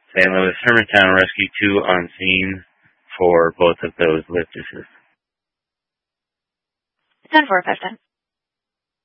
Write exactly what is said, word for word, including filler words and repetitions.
Saint Louis Hermantown Rescue two on scene for both of those lift assists. ten four, five ten.